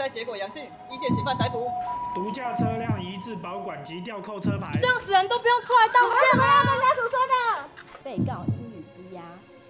筛结果阳性，依现行犯逮捕。 毒驾车辆移至保管及吊扣车牌。 这样死人都不用出来道歉吗？跟家属说的。被告因语羁押，